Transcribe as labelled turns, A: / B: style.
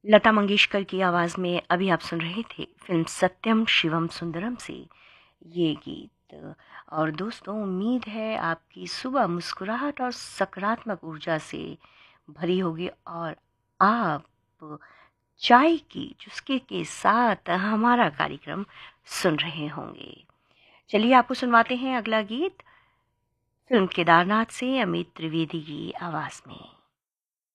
A: लता मंगेशकर की आवाज़ में अभी आप सुन रहे थे फिल्म सत्यम शिवम सुंदरम से ये गीत। और दोस्तों, उम्मीद है आपकी सुबह मुस्कुराहट और सकारात्मक ऊर्जा से भरी होगी और आप चाय की चुस्की के साथ हमारा कार्यक्रम सुन रहे होंगे। चलिए आपको सुनवाते हैं अगला गीत फिल्म केदारनाथ से अमित त्रिवेदी की आवाज़ में।